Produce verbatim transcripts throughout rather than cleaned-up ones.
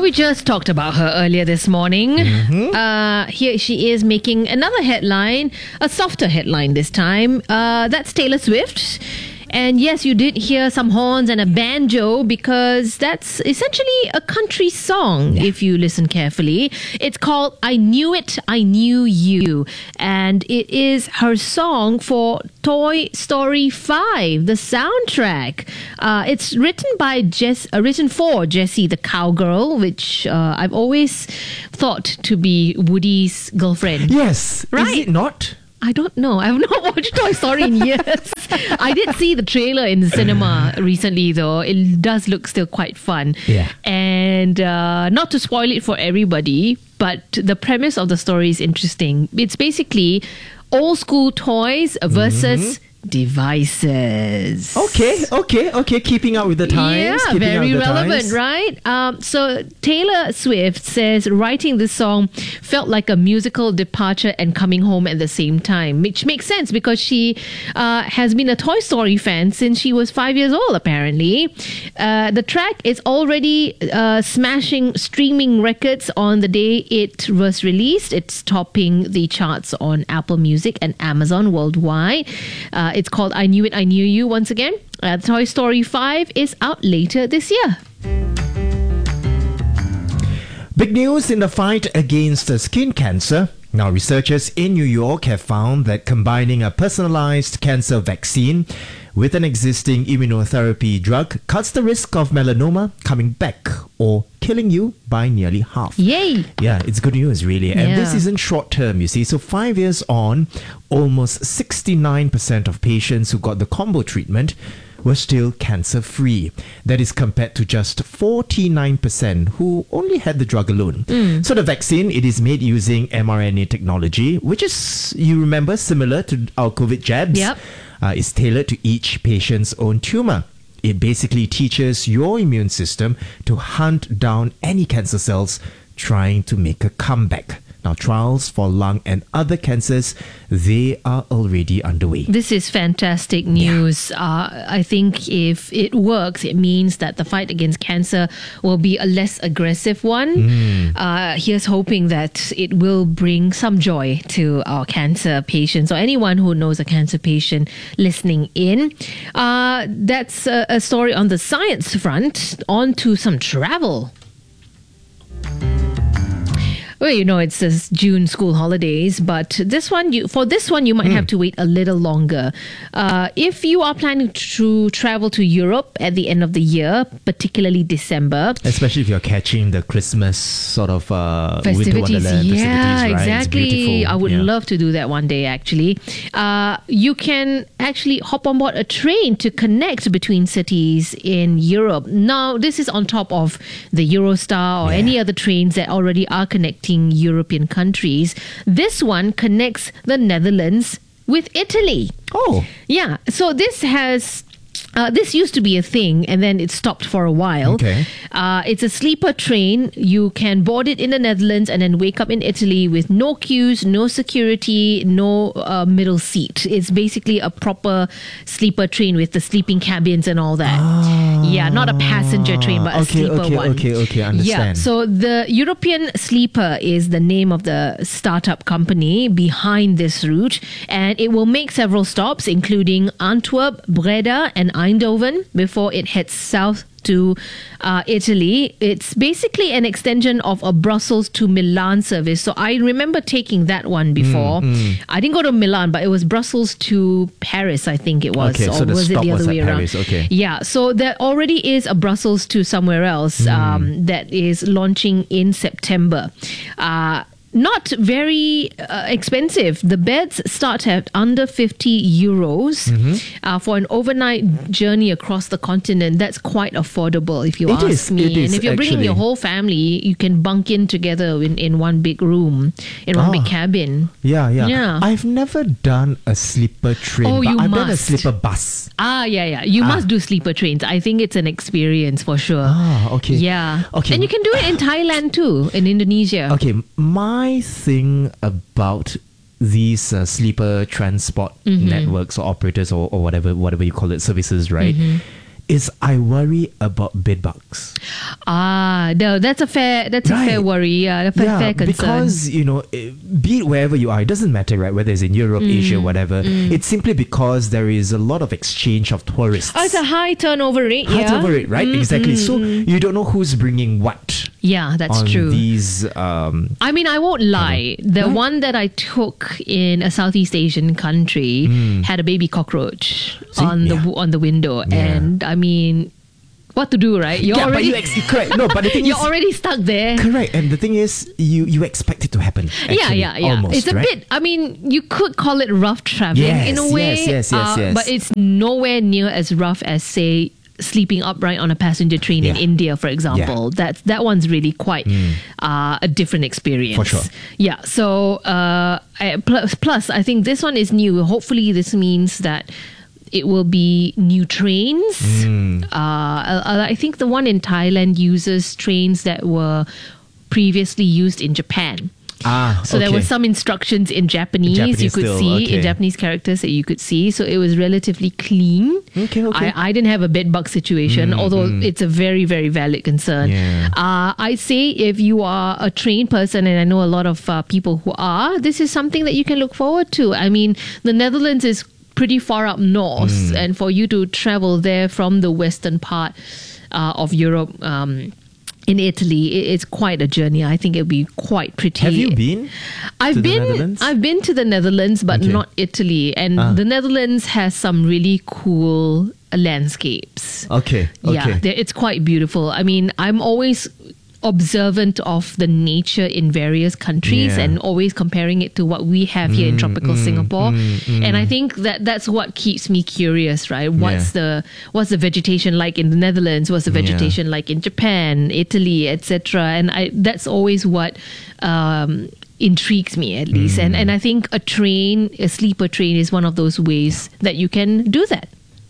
we just talked about her earlier this morning. Mm-hmm. Uh, here she is making another headline, a softer headline this time. Uh, that's Taylor Swift. And yes, you did hear some horns and a banjo because that's essentially a country song, yeah. if you listen carefully. It's called I Knew It, I Knew You. And it is her song for Toy Story five, the soundtrack. Uh, it's written by Jess, uh, written for Jessie the Cowgirl, which uh, I've always thought to be Woody's girlfriend. Yes. Right? Is it not? I don't know. I have not watched Toy Story in years. I did see the trailer in the cinema recently, though. It does look still quite fun. Yeah. And uh, not to spoil it for everybody, but the premise of the story is interesting. It's basically old school toys versus mm-hmm. devices. Okay, okay, okay. Keeping up with the times. Yeah, keeping very up with the relevant, times. right? Um, so Taylor Swift says writing this song felt like a musical departure and coming home at the same time, which makes sense because she uh, has been a Toy Story fan since she was five years old, apparently. Uh, the track is already uh, smashing streaming records on the day it was released. It's topping the charts on Apple Music and Amazon worldwide. Uh, it's called I Knew It, I Knew You once again. Uh, Toy Story five is out later this year. Big news in the fight against skin cancer. Now, researchers in New York have found that combining a personalized cancer vaccine with an existing immunotherapy drug cuts the risk of melanoma coming back or killing you by nearly half. Yay! Yeah, it's good news, really. And Yeah. this isn't short term, you see. So five years on, almost sixty-nine percent of patients who got the combo treatment were still cancer-free. That is compared to just forty-nine percent who only had the drug alone. Mm. So the vaccine, it is made using mRNA technology, which is, you remember, similar to our COVID jabs. Yep. Uh, is tailored to each patient's own tumor. It basically teaches your immune system to hunt down any cancer cells trying to make a comeback. Now, trials for lung and other cancers, they are already underway. This is fantastic news. Yeah. Uh, I think if it works, it means that the fight against cancer will be a less aggressive one. Mm. Uh, here's hoping that it will bring some joy to our cancer patients or anyone who knows a cancer patient listening in. Uh, that's a, a story on the science front. On to some travel. Well, you know, it's the June school holidays, but this one, you, for this one, you might mm. have to wait a little longer. Uh, if you are planning to travel to Europe at the end of the year, particularly December. Especially if you're catching the Christmas sort of uh, festivities. Winter Wonderland yeah, festivities, right? exactly. I would yeah. love to do that one day, actually. Uh, you can actually hop on board a train to connect between cities in Europe. Now, this is on top of the Eurostar or yeah. any other trains that already are connecting European countries. This one connects the Netherlands with Italy. Oh. Yeah. So this has... Uh, this used to be a thing and then it stopped for a while. Okay. Uh, it's a sleeper train. You can board it in the Netherlands and then wake up in Italy with no queues, no security, no uh, middle seat. It's basically a proper sleeper train with the sleeping cabins and all that. Ah, yeah, not a passenger train, but a okay, sleeper okay, one. Okay, okay, understand. Yeah, so the European Sleeper is the name of the startup company behind this route, and it will make several stops, including Antwerp, Breda, and Eindhoven before it heads south to uh, Italy. It's basically an extension of a Brussels to Milan service. So I remember taking that one before. Mm, mm. I didn't go to Milan, but it was Brussels to Paris, I think it was. Okay, or so the was stop it the was other way at around? Paris, okay. Yeah, so there already is a Brussels to somewhere else um, mm. that is launching in September. Uh, Not very uh, expensive. The beds start at under fifty euros mm-hmm. uh, for an overnight journey across the continent. That's quite affordable if you it ask is, me. It and is, if you're bringing actually. your whole family, you can bunk in together in, in one big room, in one oh. big cabin. Yeah, yeah, Yeah. I've never done a sleeper train, Oh, but you I've done a must. sleeper bus. Ah, yeah, yeah. You Ah. must do sleeper trains. I think it's an experience for sure. Ah, okay. Yeah. Okay. And you can do it in Thailand too, in Indonesia. Okay, my thing about these uh, sleeper transport mm-hmm. networks or operators or, or whatever whatever you call it, services, right, mm-hmm. is I worry about bed bugs. Ah, no, that's a fair that's Right. a fair worry. Yeah, a fair, yeah, fair concern. because, you know, eh, be it wherever you are, it doesn't matter, right? Whether it's in Europe, Mm, Asia, whatever. It's simply because there is a lot of exchange of tourists. Oh, it's a high turnover rate. Hard yeah, over it, right? Exactly. So you don't know who's bringing what yeah, that's on true. these. Um, I mean, I won't lie. The Right. one that I took in a Southeast Asian country had a baby cockroach Hmm. See? on the Yeah. w on the window, Yeah. and I mean, what to do, right? You're yeah, but already you ex- correct. No, but the thing you're is, already stuck there. correct. And the thing is, you you expect it to happen. Yeah, actually, yeah, yeah. Almost, it's a right? bit. I mean, you could call it rough traveling in a Yes, way. yes, yes, yes, uh, yes. But it's nowhere near as rough as, say, sleeping upright on a passenger train in Yeah. India, for example. That's that one's really quite uh, a different experience. For sure. Yeah. So uh, I, plus, plus, I think this one is new. Hopefully, this means that it will be new trains. Hmm. Uh, I, I think the one in Thailand uses trains that were previously used in Japan. Ah, So there okay. were some instructions in Japanese, Japanese you could still, see, okay. in Japanese characters that you could see. So it was relatively clean. Okay, okay. I, I didn't have a bed bug situation, although it's a very, very valid concern. Yeah. Uh, I'd say if you are a trained person, and I know a lot of uh, people who are, this is something that you can look forward to. I mean, the Netherlands is pretty far up north, and for you to travel there from the western part uh, of Europe, um, in Italy, it- it's quite a journey. I think it'll be quite pretty. Have you been? I've to the been Netherlands? I've been to the Netherlands, but Okay. not Italy. And Ah. the Netherlands has some really cool landscapes. Okay. Okay. Yeah, they're- it's quite beautiful. I mean, I'm always observant of the nature in various countries Yeah. and always comparing it to what we have here in tropical Singapore. And I think that that's what keeps me curious, right? What's the what's the vegetation like in the Netherlands? What's the Yeah. vegetation like in Japan, Italy, et cetera? And I that's always what um, intrigues me, at least. And and I think a train, a sleeper train, is one of those ways that you can do that.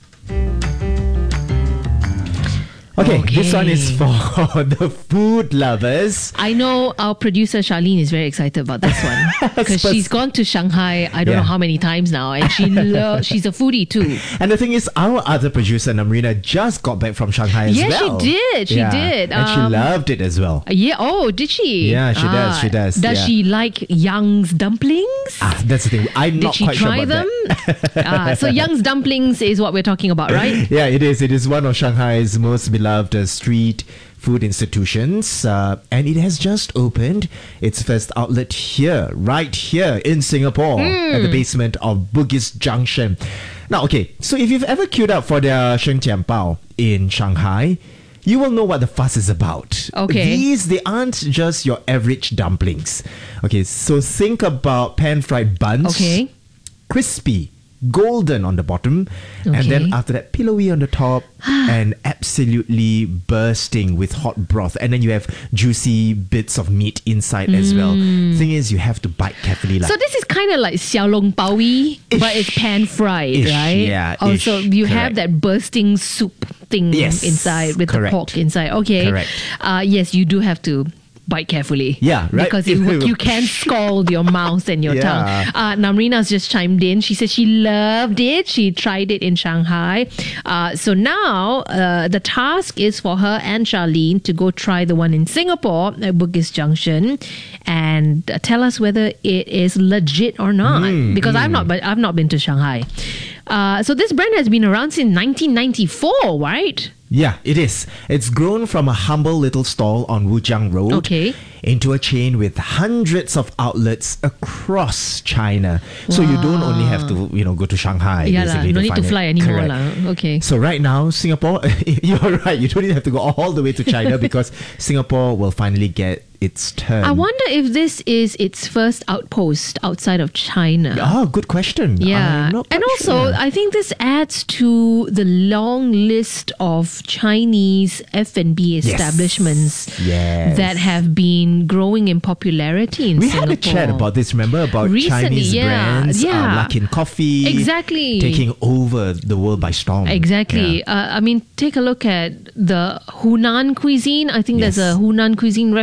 Okay, this one Okay. is for the food lovers. I know our producer Charlene is very excited about this one because Spec- she's gone to Shanghai. I don't know Yeah. how many times now, and she lo- she's a foodie too. And the thing is, our other producer, Namrina, just got back from Shanghai as Yeah, she well. did, she did. And she Um, loved it as well. Uh, Yeah. Oh, did she? Yeah, she does, she does, Does yeah. she like Young's dumplings? Ah, that's the thing. I'm Did not she quite try sure about them? that. Ah, so Young's dumplings is what we're talking about, right? Yeah, it is. It is one of Shanghai's most beloved uh, street food institutions, uh, and it has just opened its first outlet here, right here in Singapore, at the basement of Bugis Junction. Now, okay, so if you've ever queued up for their Sheng Jian Bao in Shanghai, you will know what the fuss is about. Okay. These, they aren't just your average dumplings. Okay, so think about pan-fried buns. Okay. Crispy, golden on the bottom, and then Okay. after that, pillowy on the top, and absolutely bursting with hot broth. And then you have juicy bits of meat inside as well. Thing is, you have to bite carefully. Like, So this is kind of like xiao long baoyi, but it's pan fried, Ish, right? yeah, Also, ish, you have correct. that bursting soup thing Yes, inside with correct. the pork inside. Okay. Correct. Uh, yes, you do have to bite carefully. Yeah, right. Because it, will- you can scald your mouth and your Yeah. tongue. Uh, Namrina's just chimed in. She said she loved it. She tried it in Shanghai. Uh, so now uh, the task is for her and Charlene to go try the one in Singapore at Bugis Junction and uh, tell us whether it is legit or not. because I've not, but I've not been to Shanghai. Uh, so this brand has been around since nineteen ninety-four, right? Yeah, it is. It's grown from a humble little stall on Wujiang Road Okay. into a chain with hundreds of outlets across China. So you don't only have to, you know, go to Shanghai. Yeah, lah. basically No need find to it. fly anymore. Correct. lah. Okay. So right now, Singapore, you're right. You don't even have to go all the way to China because Singapore will finally get its turn. I wonder if this is its first outpost outside of China. Oh, good question. Yeah. I'm not And quite also, sure. I think this adds to the long list of Chinese F and B establishments Yes. that have been growing in popularity in we Singapore. had a chat about this, remember? About Recently, Chinese yeah, brands, yeah. Uh, Luckin Coffee. Exactly. Taking over the world by storm. Exactly. Yeah. Uh, I mean, take a look at the Hunan cuisine. I think there's Yes. a Hunan cuisine restaurant, Chongqing.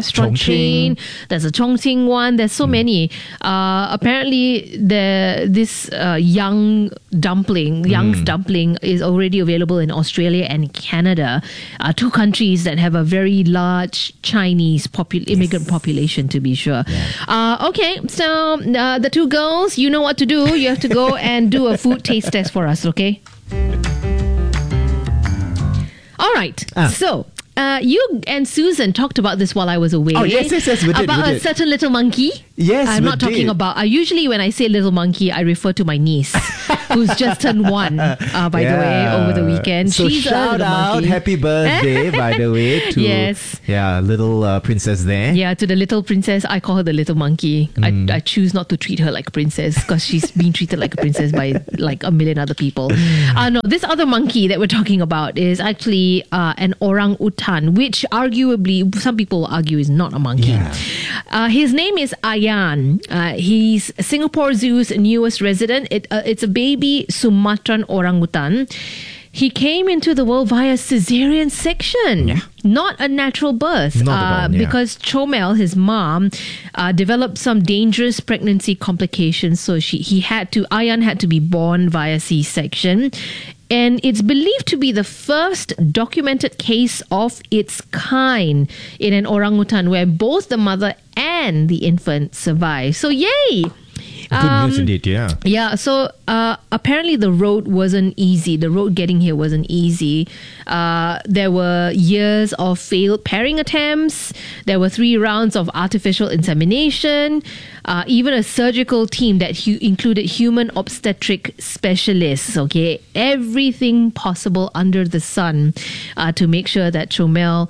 train. There's a Chongqing one. There's so mm. many. Uh, apparently, the this uh, young dumpling, Young's mm. dumpling, is already available in Australia and Canada, uh, two countries that have a very large Chinese popu- immigrant yes. population, to be sure. Yeah. Uh, okay, so uh, the two girls, you know what to do. You have to go and do a food taste test for us, okay? All right. Ah. So, uh, you and Susan talked about this while I was away. Oh, yes, yes, yes. We did, about we a did. certain little monkey. Yes, I'm we not talking did. about. Uh, usually, when I say little monkey, I refer to my niece, who's just turned one. Uh, by yeah. the way, over the weekend, so she's shout a out, monkey. happy birthday, by the way, to yes, yeah, little uh, princess there. Yeah, to the little princess. I call her the little monkey. Mm. I I choose not to treat her like a princess because she's been treated like a princess by like a million other people. Uh, no, this other monkey that we're talking about is actually uh, an orang utan, which arguably some people argue is not a monkey. Yeah. Uh, his name is Ayan. Uh, he's Singapore Zoo's newest resident. It, uh, it's a baby Sumatran orangutan. He came into the world via cesarean section, yeah. not a natural birth. Not uh, at all, yeah. Because Chomel, his mom, uh, developed some dangerous pregnancy complications. So she, he had to, Ayan had to be born via C-section. And it's believed to be the first documented case of its kind in an orangutan where both the mother and the infant survive. So yay! Good um, news indeed, yeah. Yeah, so uh, apparently the road wasn't easy. The road getting here wasn't easy. Uh, there were years of failed pairing attempts. There were three rounds of artificial insemination. Uh, even a surgical team that hu- included human obstetric specialists. Okay, everything possible under the sun uh, to make sure that Chomel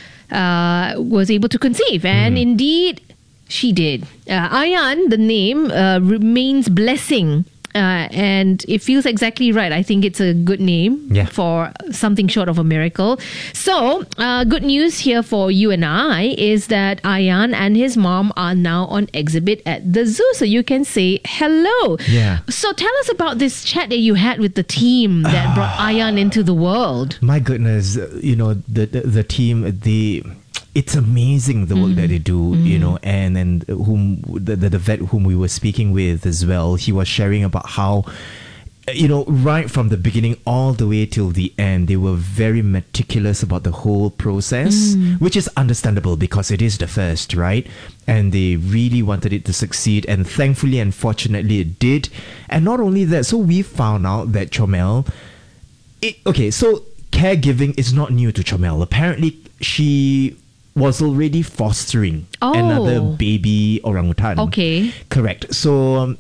uh, was able to conceive. And mm. indeed, she did. Uh, Ayan, the name, uh, remains blessing. Uh, and it feels exactly right. I think it's a good name yeah. for something short of a miracle. So, uh, good news here for you and I is that Ayan and his mom are now on exhibit at the zoo. So you can say hello. Yeah. So tell us about this chat that you had with the team that uh, brought Ayan into the world. My goodness, you know, the, the, the team, the... It's amazing the work mm. that they do, mm. you know, and and whom the, the the vet whom we were speaking with as well. He was sharing about how, you know, right from the beginning all the way till the end, they were very meticulous about the whole process, mm. which is understandable because it is the first, right? And they really wanted it to succeed, and thankfully and fortunately it did. And not only that, so we found out that Chomel, it, okay, so caregiving is not new to Chomel. Apparently, she was already fostering oh. another baby orangutan. Okay. Correct. So, um,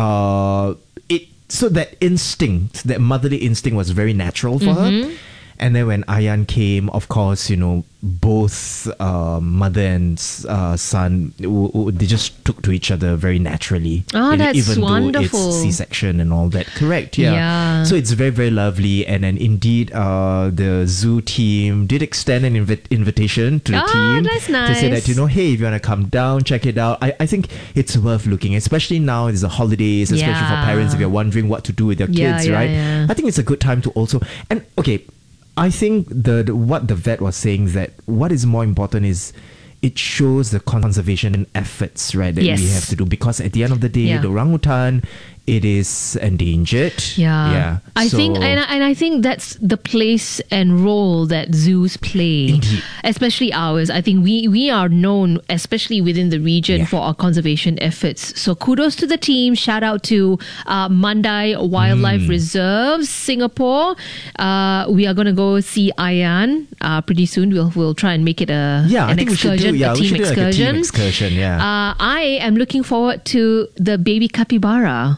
uh, it so that instinct, that motherly instinct was very natural for mm-hmm. her. And then when Ayan came, of course, you know, both uh, mother and uh, son, w- w- they just took to each other very naturally. Oh, you know, that's even wonderful. Though it's C-section and all that. Correct, yeah. yeah. So it's very, very lovely. And then indeed, uh, the zoo team did extend an invi- invitation to the oh, team. That's nice. To say that, you know, hey, if you want to come down, check it out. I, I think it's worth looking, especially now it's the holidays, especially yeah. for parents if you're wondering what to do with your yeah, kids, yeah, right? Yeah. I think it's a good time to also... And, okay... I think the, the what the vet was saying is that what is more important is it shows the conservation efforts, right, that yes. we have to do, because at the end of the day, yeah. the orangutan, it is endangered. Yeah, yeah. I so, think, and I, and I think that's the place and role that zoos play, Indeed. especially ours. I think we we are known, especially within the region, yeah. for our conservation efforts. So kudos to the team. Shout out to uh, Mandai Wildlife mm. Reserve, Singapore. Uh, we are going to go see Ayan uh, pretty soon. We'll we'll try and make it a yeah, an I think excursion, we should do, yeah, a we team should do excursion. Like a team excursion. Yeah. Uh, I am looking forward to the baby capybara.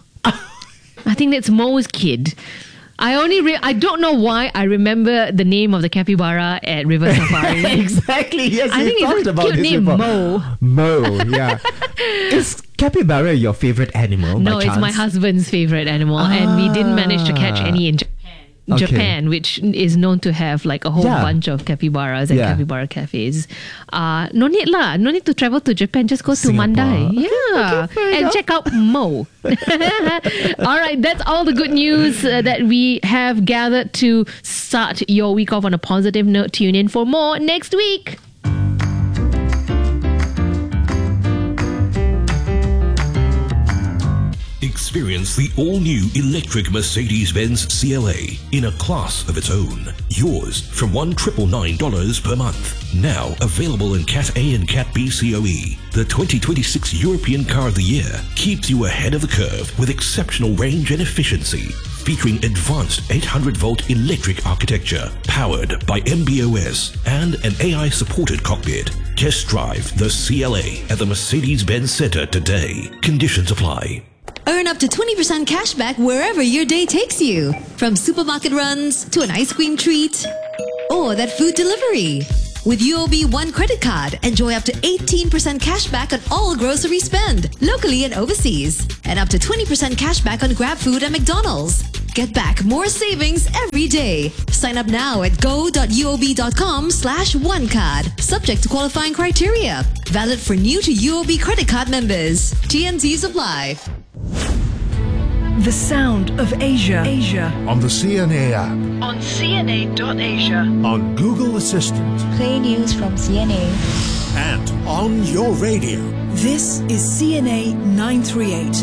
I think that's Mo's kid. I only re- I don't know why I remember the name of the capybara at River Safari. Exactly. Yes, I we think talked it's a about cute this name, before. Mo. Mo, yeah. Is capybara your favorite animal? No, by it's chance? my husband's favorite animal, ah. and we didn't manage to catch any in Japan. Okay. Japan, which is known to have like a whole yeah. bunch of capybaras and yeah. capybara cafes. Uh, no need lah. No need to travel to Japan. Just go Singapore. to Mandai. Yeah. Okay, and check out Mo. All right. That's all the good news uh, that we have gathered to start your week off on a positive note. Tune in for more next week. Experience the all-new electric Mercedes-Benz C L A in a class of its own. Yours from one thousand nine hundred ninety-nine dollars per month. Now available in Cat A and Cat B C O E. The twenty twenty-six European Car of the Year keeps you ahead of the curve with exceptional range and efficiency. Featuring advanced eight hundred volt electric architecture, powered by M B O S and an A I-supported cockpit. Test drive the C L A at the Mercedes-Benz Center today. Conditions apply. Earn up to twenty percent cash back wherever your day takes you. From supermarket runs to an ice cream treat or that food delivery. With U O B One credit card, enjoy up to eighteen percent cash back on all grocery spend, locally and overseas. And up to twenty percent cash back on GrabFood and McDonald's. Get back more savings every day. Sign up now at go.uob.com slash onecard. Subject to qualifying criteria. Valid for new to U O B credit card members. T N Cs apply. The sound of Asia. Asia. On the C N A app. On C N A dot asia. On Google Assistant. Play news from C N A. And on your radio. This is C N A nine thirty-eight.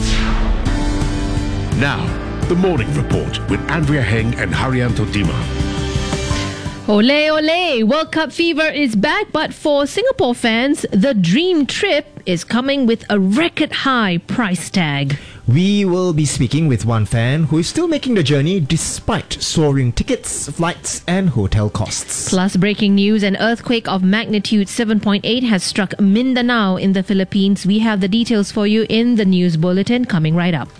Now, the Morning Report with Andrea Heng and Haryanto Dima. Ole, ole! World Cup fever is back, but for Singapore fans, the dream trip is coming with a record high price tag. We will be speaking with one fan who is still making the journey despite soaring tickets, flights and hotel costs. Plus, breaking news, an earthquake of magnitude seven point eight has struck Mindanao in the Philippines. We have the details for you in the news bulletin coming right up.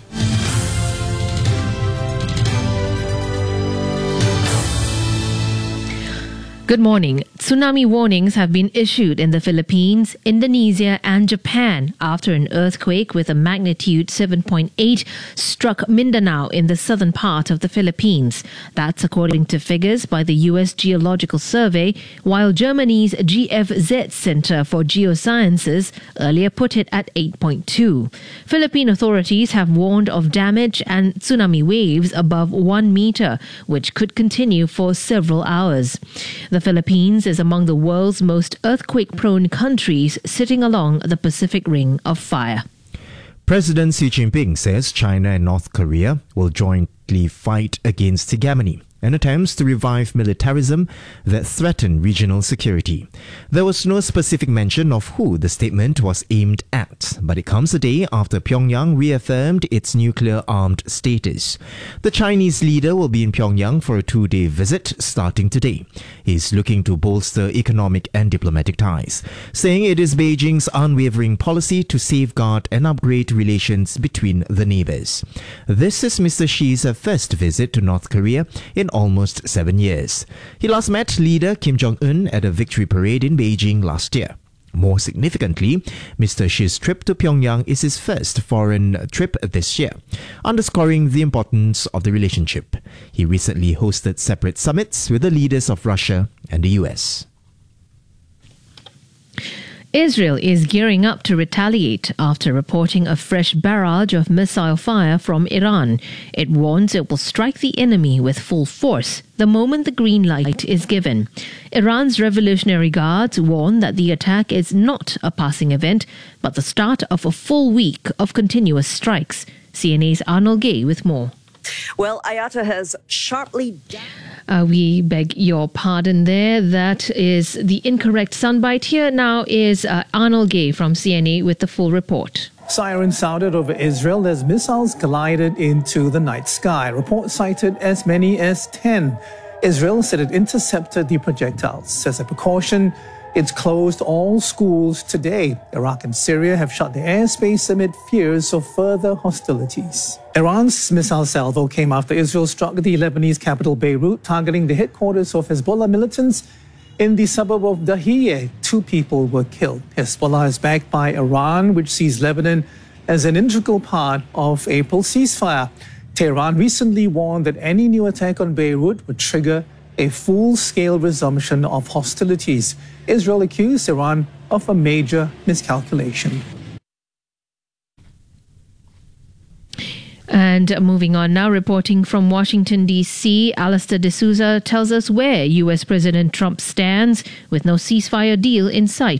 Good morning. Tsunami warnings have been issued in the Philippines, Indonesia and Japan after an earthquake with a magnitude seven point eight struck Mindanao in the southern part of the Philippines. That's according to figures by the U S Geological Survey, while Germany's G F Z Center for Geosciences earlier put it at eight point two. Philippine authorities have warned of damage and tsunami waves above one meter, which could continue for several hours. The Philippines is among the world's most earthquake-prone countries, sitting along the Pacific Ring of Fire. President Xi Jinping says China and North Korea will jointly fight against hegemony and attempts to revive militarism that threaten regional security. There was no specific mention of who the statement was aimed at, but it comes a day after Pyongyang reaffirmed its nuclear-armed status. The Chinese leader will be in Pyongyang for a two-day visit starting today. He's looking to bolster economic and diplomatic ties, saying it is Beijing's unwavering policy to safeguard and upgrade relations between the neighbors. This is Mister Xi's first visit to North Korea in almost seven years. He last met leader Kim Jong-un at a victory parade in Beijing last year. More significantly, Mister Xi's trip to Pyongyang is his first foreign trip this year, underscoring the importance of the relationship. He recently hosted separate summits with the leaders of Russia and the U S. Israel is gearing up to retaliate after reporting a fresh barrage of missile fire from Iran. It warns it will strike the enemy with full force the moment the green light is given. Iran's Revolutionary Guards warn that the attack is not a passing event, but the start of a full week of continuous strikes. C N A's Arnold Gay with more. Well, I A T A has sharply... Uh, we beg your pardon there. That is the incorrect soundbite. Here now is uh, Arnold Gay from C N A with the full report. Sirens sounded over Israel as missiles collided into the night sky. Reports cited as many as ten. Israel said it intercepted the projectiles. As a precaution, it's closed all schools today. Iraq and Syria have shut their airspace amid fears of further hostilities. Iran's missile salvo came after Israel struck the Lebanese capital Beirut, targeting the headquarters of Hezbollah militants in the suburb of Dahiyeh. Two people were killed. Hezbollah is backed by Iran, which sees Lebanon as an integral part of April ceasefire. Tehran recently warned that any new attack on Beirut would trigger a full-scale resumption of hostilities. Israel accused Iran of a major miscalculation. And moving on now, reporting from Washington, D C, Alistair D'Souza tells us where U S President Trump stands with no ceasefire deal in sight.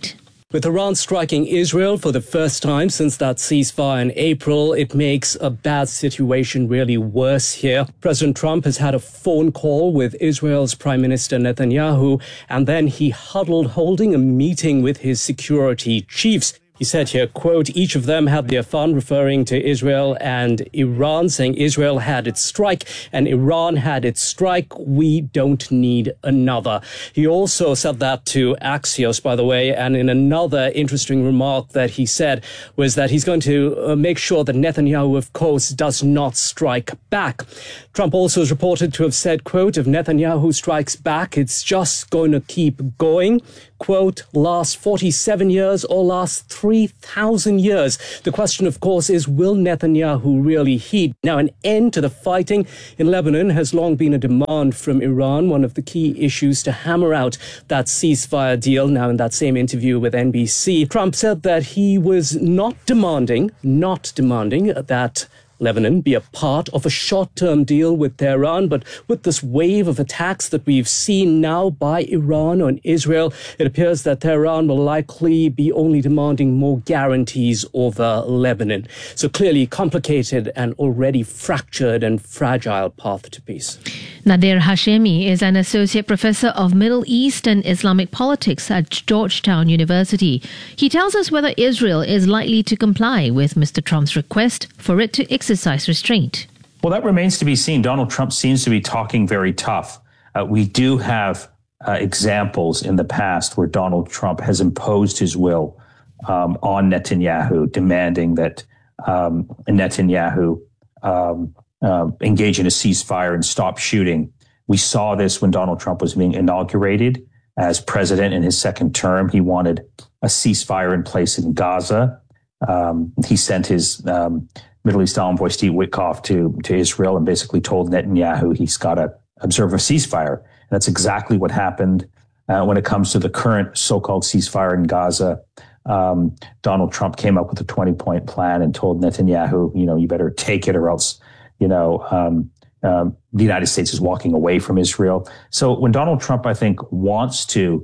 With Iran striking Israel for the first time since that ceasefire in April, it makes a bad situation really worse here. President Trump has had a phone call with Israel's Prime Minister Netanyahu, and then he huddled holding a meeting with his security chiefs. He said here, quote, each of them had their fun, referring to Israel and Iran, saying Israel had its strike and Iran had its strike. We don't need another. He also said that to Axios, by the way, and in another interesting remark that he said was that he's going to uh, make sure that Netanyahu, of course, does not strike back. Trump also is reported to have said, quote, if Netanyahu strikes back, it's just going to keep going. Quote, last forty-seven years or last three thousand years. The question, of course, is will Netanyahu really heed? Now, an end to the fighting in Lebanon has long been a demand from Iran, one of the key issues to hammer out that ceasefire deal. Now, in that same interview with N B C, Trump said that he was not demanding, not demanding that Lebanon be a part of a short-term deal with Tehran, but with this wave of attacks that we've seen now by Iran on Israel, it appears that Tehran will likely be only demanding more guarantees over Lebanon. So clearly complicated and already fractured and fragile path to peace. Nadir Hashemi is an associate professor of Middle East and Islamic politics at Georgetown University. He tells us whether Israel is likely to comply with Mister Trump's request for it to exercise restraint. Well, that remains to be seen. Donald Trump seems to be talking very tough. Uh, we do have uh, examples in the past where Donald Trump has imposed his will um, on Netanyahu, demanding that um, Netanyahu um, uh, engage in a ceasefire and stop shooting. We saw this when Donald Trump was being inaugurated as president in his second term. He wanted a ceasefire in place in Gaza. Um, he sent his um, Middle East envoy Steve Witkoff to, to Israel and basically told Netanyahu he's got to observe a ceasefire. And that's exactly what happened uh, when it comes to the current so-called ceasefire in Gaza. Um, Donald Trump came up with a twenty-point plan and told Netanyahu, you know, you better take it or else, you know, um, um, the United States is walking away from Israel. So when Donald Trump, I think, wants to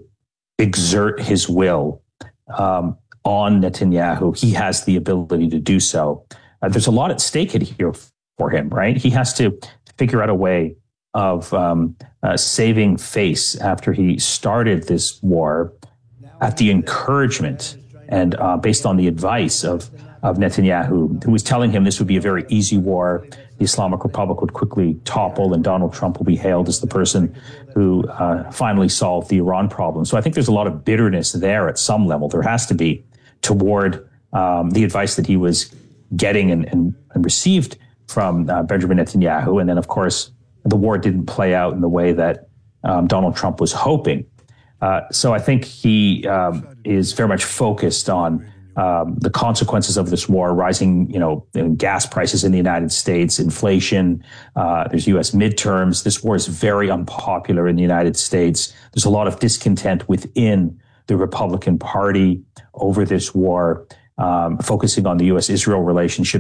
exert his will um, on Netanyahu, he has the ability to do so. Uh, there's a lot at stake here for him, right? He has to figure out a way of um, uh, saving face after he started this war at the encouragement and uh, based on the advice of, of Netanyahu, who was telling him this would be a very easy war. The Islamic Republic would quickly topple and Donald Trump will be hailed as the person who uh, finally solved the Iran problem. So I think there's a lot of bitterness there at some level. There has to be toward um, the advice that he was getting and, and, and received from uh, Benjamin Netanyahu. And then, of course, the war didn't play out in the way that um, Donald Trump was hoping. Uh, so I think he um, is very much focused on um, the consequences of this war, rising, you know, gas prices in the United States, inflation. Uh, there's U S midterms. This war is very unpopular in the United States. There's a lot of discontent within the Republican Party over this war, um, focusing on the U S Israel relationship.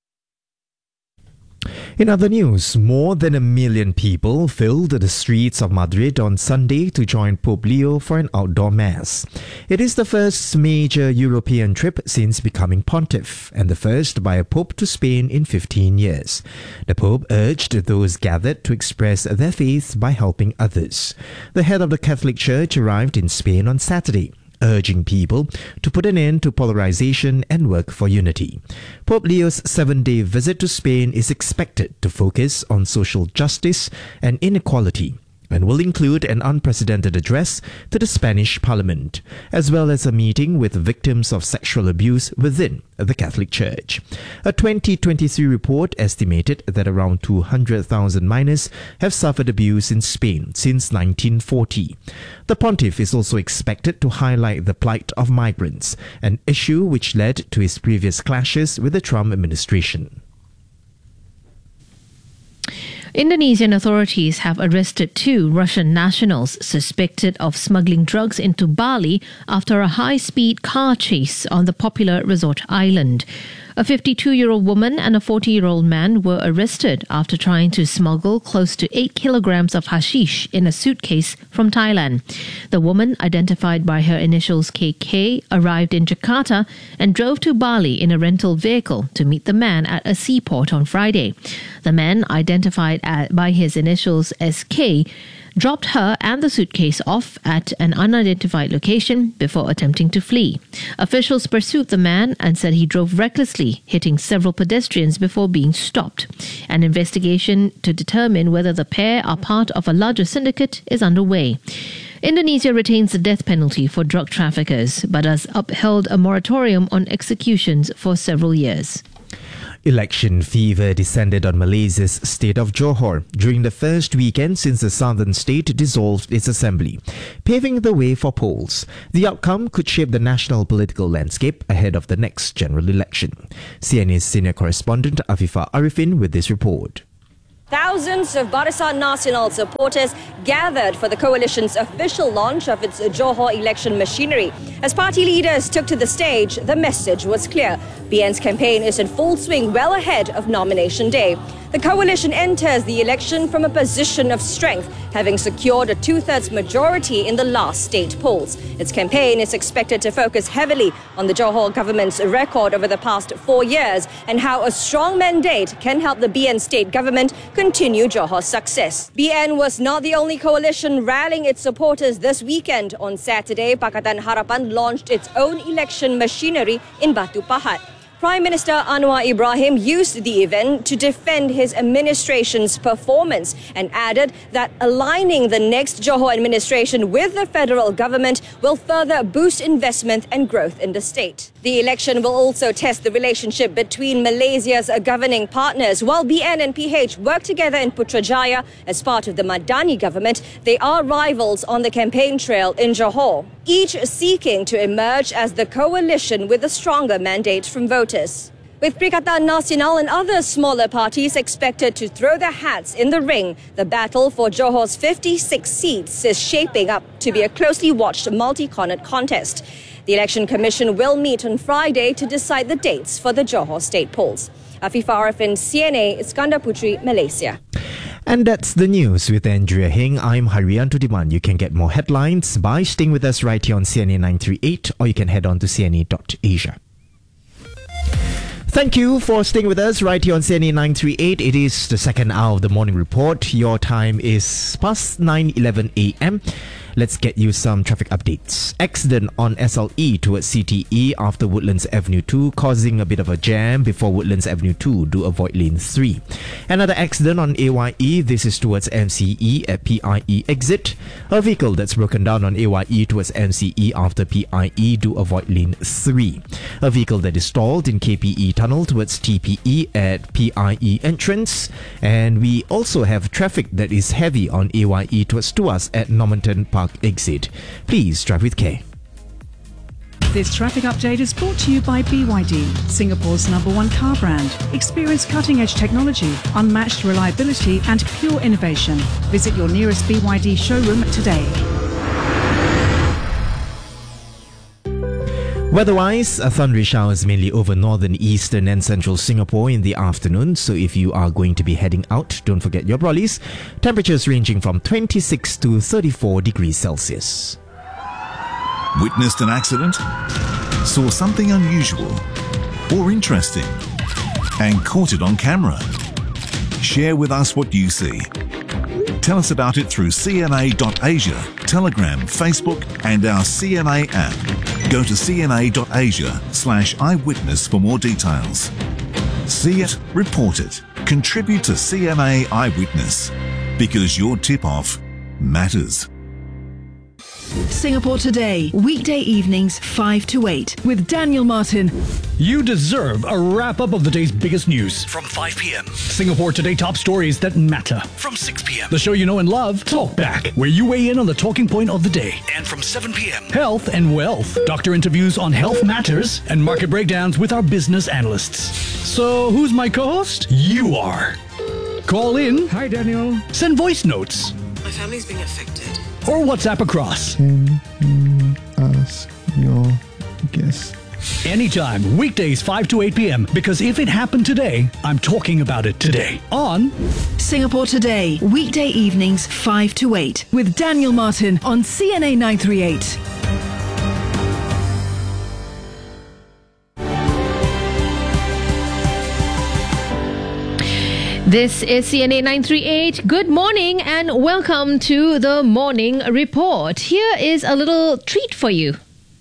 In other news, more than a million people filled the streets of Madrid on Sunday to join Pope Leo for an outdoor mass. It is the first major European trip since becoming pontiff, and the first by a pope to Spain in fifteen years. The Pope urged those gathered to express their faith by helping others. The head of the Catholic Church arrived in Spain on Saturday, urging people to put an end to polarization and work for unity. Pope Leo's seven-day visit to Spain is expected to focus on social justice and inequality, and will include an unprecedented address to the Spanish Parliament, as well as a meeting with victims of sexual abuse within the Catholic Church. A twenty twenty-three report estimated that around two hundred thousand minors have suffered abuse in Spain since nineteen forty. The pontiff is also expected to highlight the plight of migrants, an issue which led to his previous clashes with the Trump administration. Indonesian authorities have arrested two Russian nationals suspected of smuggling drugs into Bali after a high-speed car chase on the popular resort island. A fifty-two-year-old woman and a forty-year-old man were arrested after trying to smuggle close to eight kilograms of hashish in a suitcase from Thailand. The woman, identified by her initials K K, arrived in Jakarta and drove to Bali in a rental vehicle to meet the man at a seaport on Friday. The man, identified at, by his initials S K, dropped her and the suitcase off at an unidentified location before attempting to flee. Officials pursued the man and said he drove recklessly, hitting several pedestrians before being stopped. An investigation to determine whether the pair are part of a larger syndicate is underway. Indonesia retains the death penalty for drug traffickers, but has upheld a moratorium on executions for several years. Election fever descended on Malaysia's state of Johor during the first weekend since the southern state dissolved its assembly, paving the way for polls. The outcome could shape the national political landscape ahead of the next general election. C N A's senior correspondent Afifah Arifin with this report. Thousands of Barisan Nasional supporters gathered for the coalition's official launch of its Johor election machinery. As party leaders took to the stage, the message was clear. B N's campaign is in full swing well ahead of nomination day. The coalition enters the election from a position of strength, having secured a two-thirds majority in the last state polls. Its campaign is expected to focus heavily on the Johor government's record over the past four years and how a strong mandate can help the B N state government continue Johor's success. B N was not the only coalition rallying its supporters this weekend. On Saturday, Pakatan Harapan launched its own election machinery in Batu Pahat. Prime Minister Anwar Ibrahim used the event to defend his administration's performance and added that aligning the next Johor administration with the federal government will further boost investment and growth in the state. The election will also test the relationship between Malaysia's governing partners. While B N and P H work together in Putrajaya as part of the Madani government, they are rivals on the campaign trail in Johor, each seeking to emerge as the coalition with a stronger mandate from voters. With Perikatan Nasional and other smaller parties expected to throw their hats in the ring, the battle for Johor's fifty-six seats is shaping up to be a closely watched multi-cornered contest. The Election Commission will meet on Friday to decide the dates for the Johor state polls. Afifah Arifin, C N A, Iskandar Putri, Malaysia. And that's the news with Andrea Heng. I'm Harianto Diman. You can get more headlines by staying with us right here on C N A nine thirty-eight, or you can head on to c n a dot asia. Thank you for staying with us right here on C N A nine thirty-eight. It is the second hour of the morning report. Your time is past nine eleven a m. Let's get you some traffic updates. Accident on S L E towards C T E after Woodlands Avenue two, causing a bit of a jam before Woodlands Avenue two. Do avoid lane three. Another accident on A Y E. This is towards M C E at P I E exit. A vehicle that's broken down on A Y E towards M C E after P I E. Do avoid lane three. A vehicle that is stalled in K P E tunnel towards T P E at P I E entrance. And we also have traffic that is heavy on A Y E towards Tuas at Normanton Park exit. Please drive with care. This traffic update is brought to you by B Y D, Singapore's number one car brand. Experience cutting-edge technology, unmatched reliability and pure innovation. Visit your nearest B Y D showroom today. Weather-wise, thundery showers mainly over northern, eastern and central Singapore in the afternoon. So if you are going to be heading out, don't forget your brollies. Temperatures ranging from twenty-six to thirty-four degrees Celsius. Witnessed an accident? Saw something unusual or interesting and caught it on camera? Share with us what you see. Tell us about it through c n a dot asia, Telegram, Facebook and our C N A app. Go to c n a dot asia slash eyewitness for more details. See it, report it, contribute to C N A Eyewitness, because your tip-off matters. Singapore Today, weekday evenings five to eight with Daniel Martin. You deserve a wrap-up of the day's biggest news. From five p m Singapore Today top stories that matter. From six p m The show you know and love, Talk Back, where you weigh in on the talking point of the day. And from seven p m Health and Wealth, doctor interviews on health matters and market breakdowns with our business analysts. So who's my co-host? You are. Call in. Hi, Daniel. Send voice notes. My family's being affected. Or WhatsApp across. Can you ask your guest Anytime, weekdays five to eight p.m. Because if it happened today, I'm talking about it today. On Singapore Today, weekday evenings five to eight with Daniel Martin on C N A nine three eight. This is C N A nine three eight. Good morning and welcome to the Morning Report. Here is a little treat for you.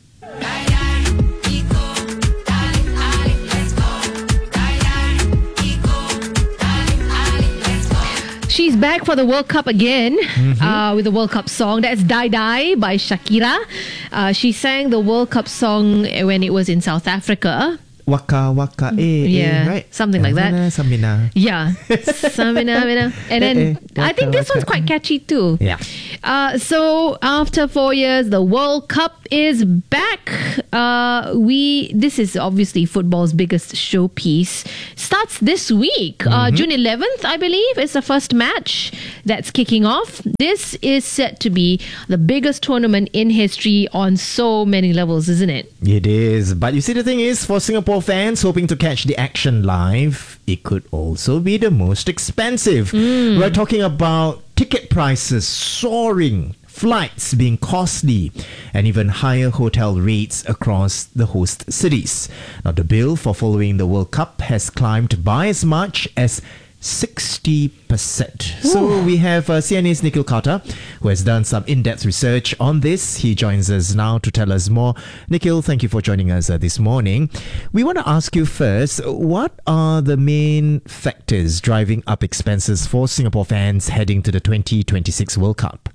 She's back for the World Cup again mm-hmm. uh, with the World Cup song. That's Die Die by Shakira. Uh, she sang the World Cup song when it was in South Africa. Waka waka eh, yeah, eh, right? Something like that. Samina. Yeah. Samina, mina. And then Eh, eh, I think waka, this one's waka. quite catchy too. Yeah. Uh, so after four years, the World Cup is back. Uh, we this is obviously football's biggest showpiece. Starts this week, mm-hmm. uh, June eleventh, I believe, is the first match that's kicking off. This is set to be the biggest tournament in history on so many levels, isn't it? It is. But you see, the thing is, for Singapore fans hoping to catch the action live, it could also be the most expensive. Mm. We're talking about ticket prices soaring, flights being costly, and even higher hotel rates across the host cities. Now, the bill for following the World Cup has climbed by as much as sixty percent. So we have uh, C N A's Nikhil Carter, who has done some in-depth research on this. He joins us now to tell us more. Nikhil, thank you for joining us uh, this morning. We want to ask you first, what are the main factors driving up expenses for Singapore fans heading to the twenty twenty-six World Cup?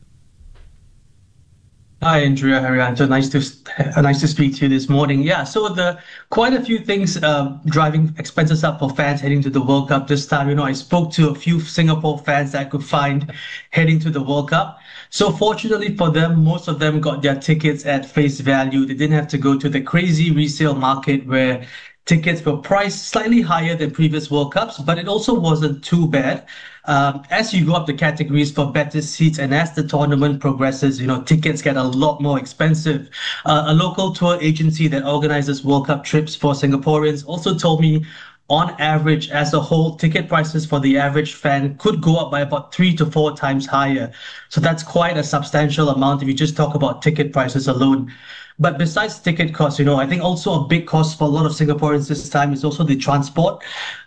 Hi, Andrea, Harianto. Nice to uh, nice to speak to you this morning. Yeah, so the quite a few things uh, driving expenses up for fans heading to the World Cup this time. You know, I spoke to a few Singapore fans that I could find heading to the World Cup. So fortunately for them, most of them got their tickets at face value. They didn't have to go to the crazy resale market where tickets were priced slightly higher than previous World Cups, but it also wasn't too bad. Um, as you go up the categories for better seats and as the tournament progresses, you know, tickets get a lot more expensive. Uh, a local tour agency that organizes World Cup trips for Singaporeans also told me, on average, as a whole, ticket prices for the average fan could go up by about three to four times higher. So that's quite a substantial amount if you just talk about ticket prices alone. But besides ticket costs, you know, I think also a big cost for a lot of Singaporeans this time is also the transport.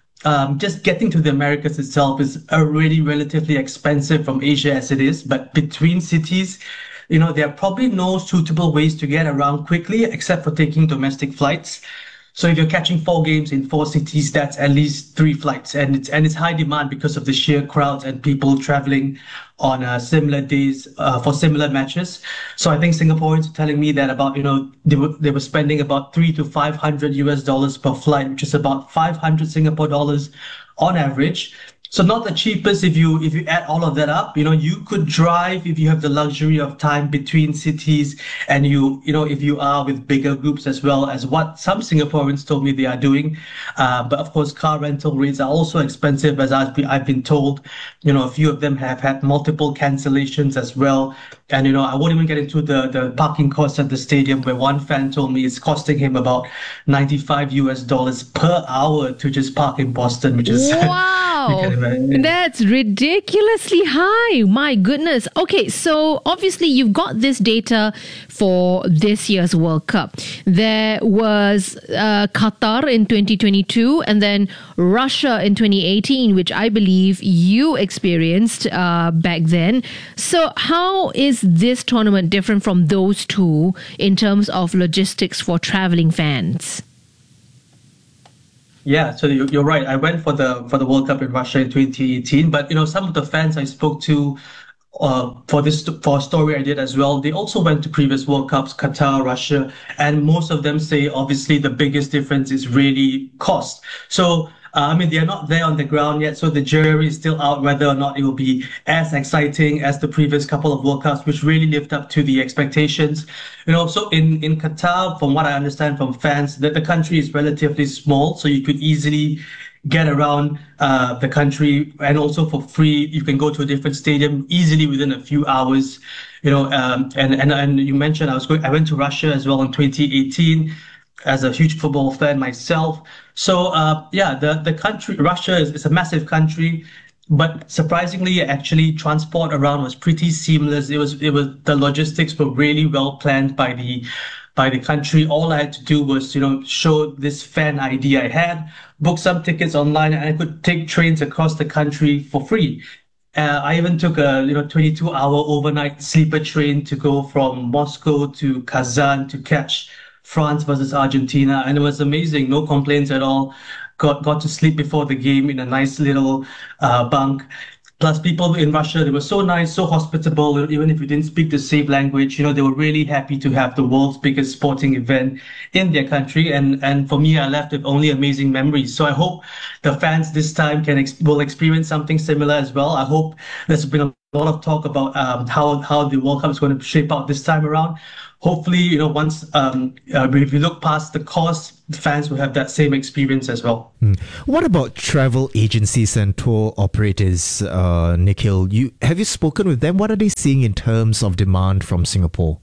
Um, just getting to the Americas itself is already relatively expensive from Asia as it is, but between cities, you know, there are probably no suitable ways to get around quickly except for taking domestic flights. So if you're catching four games in four cities, that's at least three flights, and it's and it's high demand because of the sheer crowds and people traveling on uh, similar days uh, for similar matches. So I think Singaporeans are telling me that about you know they were they were spending about three to five hundred U S dollars per flight, which is about five hundred Singapore dollars on average. So not the cheapest if you if you add all of that up. You know, you could drive if you have the luxury of time between cities, and you you know if you are with bigger groups as well, as what some Singaporeans told me they are doing. Uh, but of course, car rental rates are also expensive, as I've been, I've been told. You know, a few of them have had multiple cancellations as well. And you know, I won't even get into the the parking costs at the stadium, where one fan told me it's costing him about ninety-five U S dollars per hour to just park in Boston, which is wow. That's ridiculously high. My goodness. Okay, so obviously you've got this data for this year's World Cup. There was uh, Qatar in twenty twenty-two and then Russia in twenty eighteen, which I believe you experienced uh, back then. So how is this tournament different from those two in terms of logistics for traveling fans? Yeah, so you're right. I went for the for the World Cup in Russia in twenty eighteen, but you know some of the fans I spoke to uh, for this for a story I did as well, they also went to previous World Cups, Qatar, Russia, and most of them say obviously the biggest difference is really cost. So Uh, I mean, they're not there on the ground yet, so the jury is still out whether or not it will be as exciting as the previous couple of World Cups, which really lived up to the expectations. You know, so in, in Qatar, from what I understand from fans, that the country is relatively small, so you could easily get around uh, the country, and also for free, you can go to a different stadium easily within a few hours. You know, um, and and and you mentioned I was going, I went to Russia as well in twenty eighteen. as a huge football fan myself. So uh, yeah, the the country Russia is, is a massive country, but surprisingly, actually, transport around was pretty seamless. It was it was the logistics were really well planned by the by the country. All I had to do was, you know, show this fan I D I had, book some tickets online, and I could take trains across the country for free. Uh, I even took a you know twenty-two hour overnight sleeper train to go from Moscow to Kazan to catch France versus Argentina, and it was amazing. No complaints at all. Got got to sleep before the game in a nice little uh, bunk. Plus, people in Russia, they were so nice, so hospitable. Even if you didn't speak the same language, you know, they were really happy to have the world's biggest sporting event in their country. And and for me, I left with only amazing memories. So I hope the fans this time can ex- will experience something similar as well. I hope there's been a lot of talk about um, how how the World Cup is going to shape out this time around. Hopefully, you know, once um, uh, if you look past the cost, the fans will have that same experience as well. Hmm. What about travel agencies and tour operators, uh, Nikhil? You have you spoken with them? What are they seeing in terms of demand from Singapore?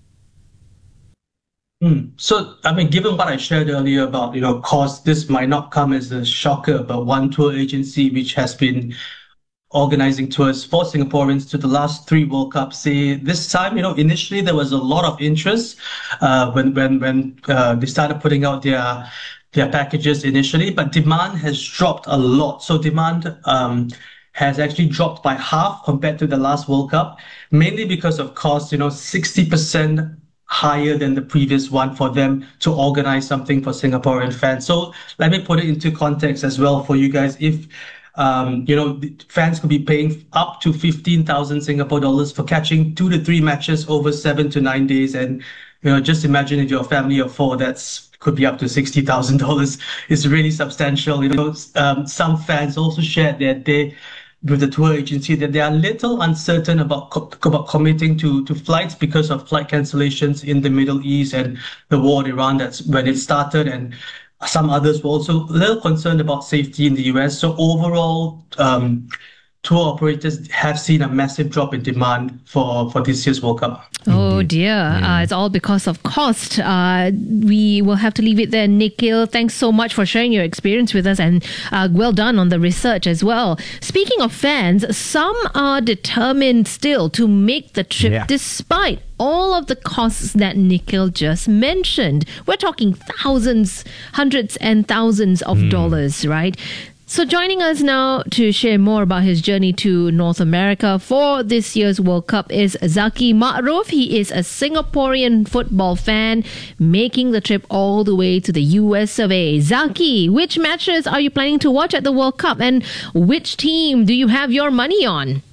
Hmm. So, I mean, given what I shared earlier about, you know, cost, this might not come as a shocker, but one tour agency which has been organizing tours for Singaporeans to the last three World Cups. Say this time, you know, initially there was a lot of interest uh, when when when uh, they started putting out their their packages initially, but demand has dropped a lot. So demand um, has actually dropped by half compared to the last World Cup, mainly because of cost. You know, sixty percent higher than the previous one for them to organize something for Singaporean fans. So let me put it into context as well for you guys. If Um, you know, fans could be paying up to fifteen thousand Singapore dollars for catching two to three matches over seven to nine days. And, you know, just imagine if you're a family of four, that's could be up to sixty thousand dollars. It's really substantial. You know, um, some fans also shared that they, with the tour agency, that they are a little uncertain about co- about committing to, to flights because of flight cancellations in the Middle East and the war in Iran. That's when it started. And some others were also a little concerned about safety in the U S. So overall, um, tour operators have seen a massive drop in demand for, for this year's World Cup. Oh dear, yeah. uh, it's all because of cost. Uh, we will have to leave it there. Nikhil, thanks so much for sharing your experience with us, and uh, well done on the research as well. Speaking of fans, some are determined still to make the trip yeah. despite all of the costs that Nikhil just mentioned. We're talking thousands, hundreds and thousands of mm. dollars, right? So joining us now to share more about his journey to North America for this year's World Cup is Zaki Ma'ruf. He is a Singaporean football fan making the trip all the way to the U S of A. Zaki, which matches are you planning to watch at the World Cup, and which team do you have your money on?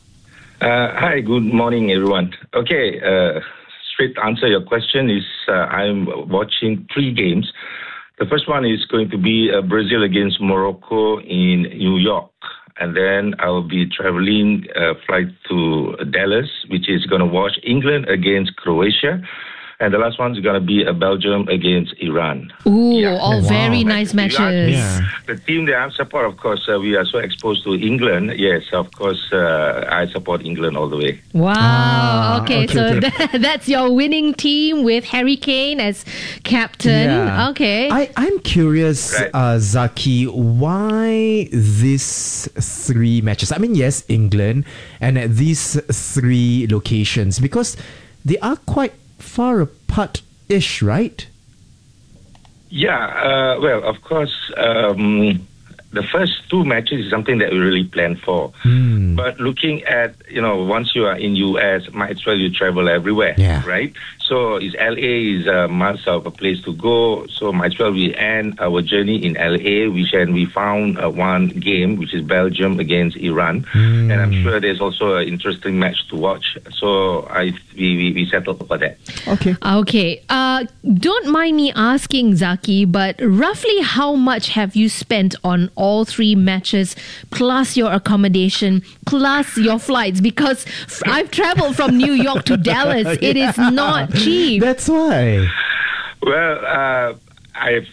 Uh, hi, good morning, everyone. Okay, uh, straight to answer your question is uh, I'm watching three games. The first one is going to be uh, Brazil against Morocco in New York. And then I'll be traveling uh, flight to Dallas, which is going to watch England against Croatia. And the last one is going to be a Belgium against Iran. Ooh, yeah. all oh, very wow. nice matches. Yeah. The team that I support, of course, uh, we are so exposed to England. Yes, of course, uh, I support England all the way. Wow. Ah, okay, okay, so okay. That, that's your winning team with Harry Kane as captain. Yeah. Okay. I, I'm curious, right. uh, Zaki, why these three matches? I mean, yes, England, and at these three locations, because they are quite far apart-ish, right? Yeah, uh, well, of course, um, the first two matches is something that we really planned for. Mm. But looking at, you know, once you are in U S, might as well you travel everywhere, yeah. right? So is L A is a must of a place to go. So might as well we end our journey in L A, which and we found uh, one game, which is Belgium against Iran. Mm. And I'm sure there's also an interesting match to watch. So I we, we, we settled for that. Okay. Okay. Uh, don't mind me asking, Zaki, but roughly how much have you spent on all three matches, plus your accommodation, plus your flights? Because f- I've traveled from New York to Dallas. It yeah. is not cheap. That's why. Well, uh, I've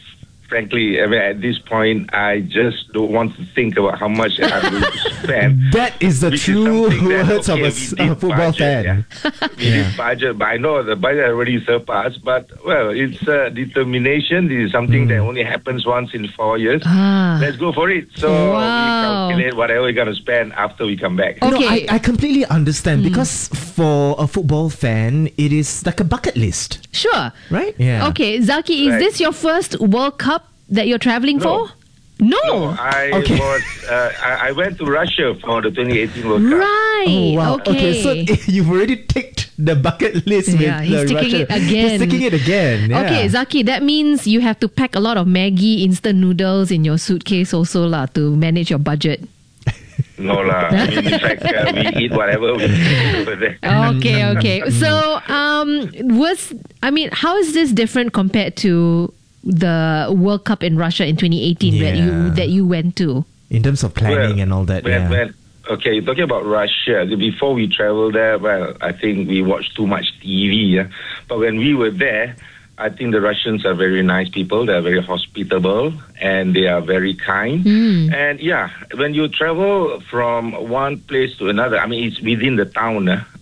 frankly, I mean, at this point, I just don't want to think about how much I'm going to spend. That is the which true is something that, words okay, of a, we s- did a football budget, fan. Yeah. We did budget, but I know the budget already surpassed. But, well, it's uh, determination. This is something that only happens once in four years. Ah. Let's go for it. So Wow. we calculate whatever we're going to spend after we come back. No, I, I completely understand because for a football fan, it is like a bucket list. Sure. Right? Yeah. Okay, Zaki, is Right. this your first World Cup that you're traveling No. for? No. No, I Okay. was. Uh, I, I went to Russia for the twenty eighteen World Cup. Right. Oh, wow. Okay. so you've already ticked the bucket list Yeah, with he's the ticking Russia. it again. He's ticking it again. Yeah. Okay, Zaki, that means you have to pack a lot of Maggi instant noodles in your suitcase also lah to manage your budget. No lah. I mean, in fact, uh, we eat whatever we eat over there. Okay, okay. So, um, was I mean, how is this different compared to the World Cup in Russia in twenty eighteen that Yeah. you that you went to? In terms of planning Well, and all that. When, yeah. when, okay, talking about Russia, before we traveled there, well, I think we watched too much T V. Yeah? But when we were there, I think the Russians are very nice people. They're very hospitable and they are very kind. Mm. And yeah, when you travel from one place to another, I mean, it's within the town. Uh,